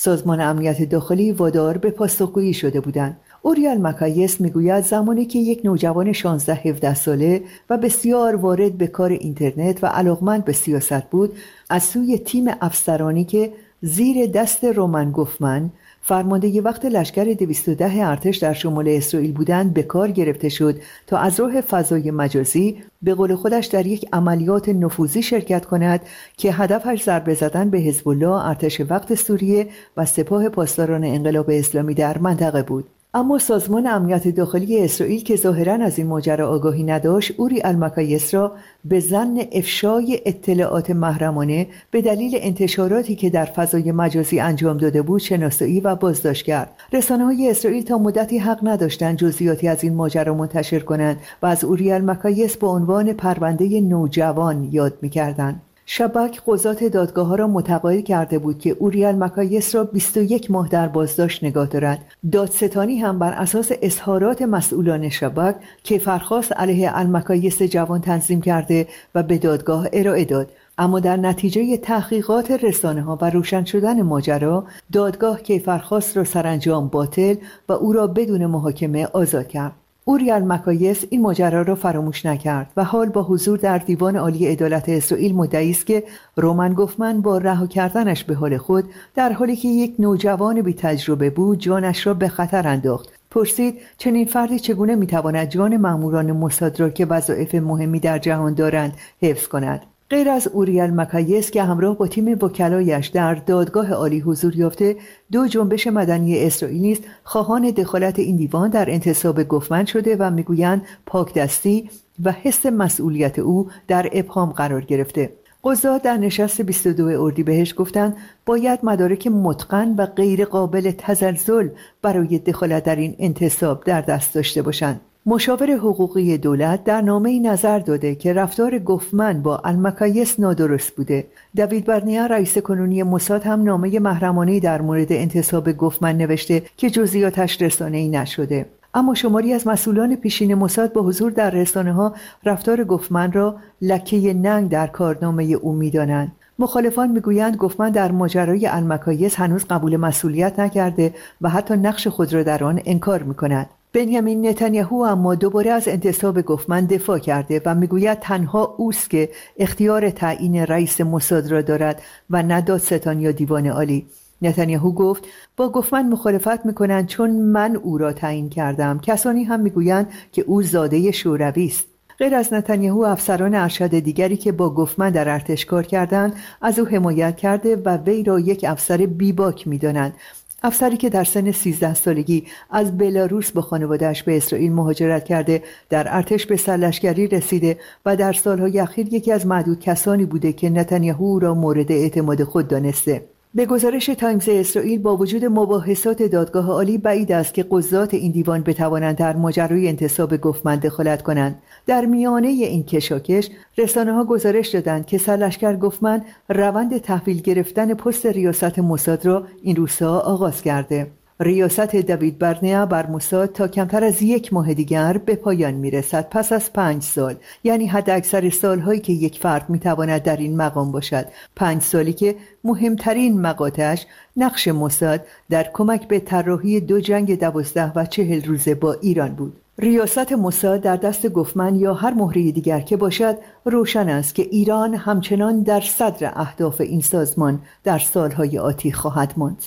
سازمان امنیت داخلی وادار به پاسخگویی شده بودند. اوریال مکایس میگوید زمانی که یک نوجوان 16-17 ساله و بسیار وارد به کار اینترنت و علاقمند به سیاست بود، از سوی تیم افسرانی که زیر دست رومن گوفمن فرمانده وقت لشکر 210 ارتش در شمال اسرائیل بودند به کار گرفته شد تا از راه فضای مجازی به قول خودش در یک عملیات نفوذی شرکت کند که هدفش ضربه زدن به حزب الله، ارتش وقت سوریه و سپاه پاسداران انقلاب اسلامی در منطقه بود. اما سازمان امنیت داخلی اسرائیل که ظاهراً از این ماجرا آگاهی نداشت، اوری المکایس را به ظن افشای اطلاعات محرمانه به دلیل انتشاراتی که در فضای مجازی انجام داده بود شناسایی و بازداشت کرد. رسانه‌های اسرائیل تا مدتی حق نداشتند جزئیاتی از این ماجرا منتشر کنند و از اوری المکایس به عنوان پرونده نوجوان یاد می‌کردند. شباک قضات دادگاه‌ها را متقاعد کرده بود که اوریال مکایس را 21 ماه در بازداشت نگاه دارد. دادستانی هم بر اساس اظهارات مسئولان شباک کیفرخواست علیه المکایس جوان تنظیم کرده و به دادگاه ارائه داد. اما در نتیجه تحقیقات رسانه‌ها و روشن شدن ماجرا، دادگاه کیفرخواست را سرانجام باطل و او را بدون محاکمه آزاد کرد. اوریال مکایس این ماجرا را فراموش نکرد و حال با حضور در دیوان عالی عدالت اسرائیل مدعی است که رومن گوفمن با رها کردنش به حال خود در حالی که یک نوجوان بی تجربه بود جانش را به خطر انداخت. پرسید چنین فردی چگونه میتواند جان ماموران موساد را که وظایف مهمی در جهان دارند حفظ کند؟ غیر از اوریال مکایس که همراه با تیم وکلایش در دادگاه عالی حضور یافته، دو جنبش مدنی اسرائیلی نیز خواهان دخالت این دیوان در انتصاب گوفمن شده و میگویند پاکدستی و حس مسئولیت او در ابهام قرار گرفته. قضات در نشست 22 اردیبهشت گفتند باید مدارک متقن و غیر قابل تزلزل برای دخالت در این انتصاب در دست داشته باشند. مشاور حقوقی دولت در نامه‌ای نظر داده که رفتار گوفمن با المکایس نادرست بوده. دیوید برنیا رئیس کنونی موساد هم نامه محرمانه‌ای در مورد انتصاب گوفمن نوشته که جزئیاتش رسانه‌ای نشده. اما شماری از مسئولان پیشین موساد با حضور در رسانه‌ها رفتار گوفمن را لکه ننگ در کارنامه او می‌دانند. مخالفان میگویند گوفمن در ماجرای المکایس هنوز قبول مسئولیت نکرده و حتی نقش خود را در آن انکار می‌کند. بنیامین نتانیاهو اما دوباره از انتصاب گوفمن دفاع کرده و میگوید تنها اوست که اختیار تعیین رئیس موساد را دارد و نه دادستان یا دیوان عالی. نتانیاهو گفت با گوفمن مخالفت میکنند چون من او را تعیین کردم. کسانی هم میگویند که او زاده شوروی است. غیر از نتانیاهو، افسران ارشد دیگری که با گوفمن در ارتش کار کردند از او حمایت کرده و وی را یک افسر بیباک میدانند. افسری که در سن 13 سالگی از بلاروس با خانواده‌اش به اسرائیل مهاجرت کرده، در ارتش به سرلشکری رسیده و در سالهای اخیر یکی از معدود کسانی بوده که نتانیاهو را مورد اعتماد خود دانسته. به گزارش تایمز اسرائیل با وجود مباحثات دادگاه عالی بعید است که قضات این دیوان بتوانند در ماجرای انتصاب گوفمن دخالت کنند. در میانه این کشاکش رسانه‌ها گزارش دادند که سرلشکر گوفمن روند تحویل گرفتن پست ریاست موساد را این روزها آغاز کرده. ریاست دیوید برنیا بر موساد تا کمتر از 1 ماه دیگر به پایان میرسد پس از 5 سال، یعنی حد اکثر سالهایی که یک فرد میتواند در این مقام باشد. 5 سالی که مهمترین مقاطعش نقش موساد در کمک به طراحی 2 جنگ 12 و 40 روزه با ایران بود. ریاست موساد در دست گوفمن یا هر مهره دیگر که باشد، روشن است که ایران همچنان در صدر اهداف این سازمان در سالهای آتی خواهد ماند.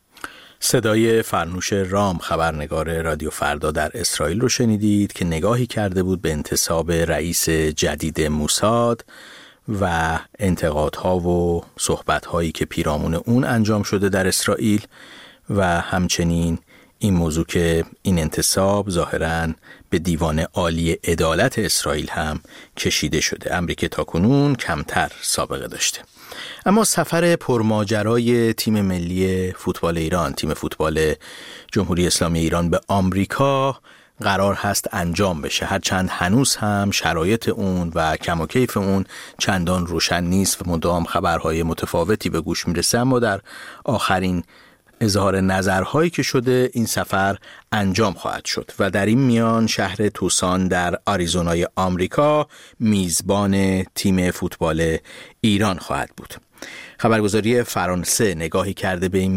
صدای فرنوش رام، خبرنگار رادیو فردا در اسرائیل رو شنیدید که نگاهی کرده بود به انتصاب رئیس جدید موساد و انتقادها و صحبتهایی که پیرامون اون انجام شده در اسرائیل و همچنین این موضوع که این انتصاب ظاهراً به دیوان عالی عدالت اسرائیل هم کشیده شده، امری که تاکنون کمتر سابقه داشته. اما سفر پرماجرای تیم ملی فوتبال ایران، تیم فوتبال جمهوری اسلامی ایران به آمریکا قرار هست انجام بشه، هرچند هنوز هم شرایط اون و کم و کیف اون چندان روشن نیست و مدام خبرهای متفاوتی به گوش میرسه، اما در آخرین اظهار نظرهایی که شده این سفر انجام خواهد شد و در این میان شهر توسان در آریزونای آمریکا میزبان تیم فوتبال ایران خواهد بود. خبرگزاری فرانسه نگاهی کرده به این